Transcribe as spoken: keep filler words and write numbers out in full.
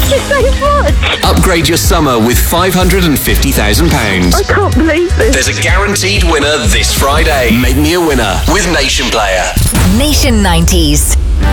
you so much. Upgrade your summer with five hundred fifty thousand pounds. I can't believe this. There's a guaranteed winner this Friday. Make me a winner with Nation Player. Nation nineties.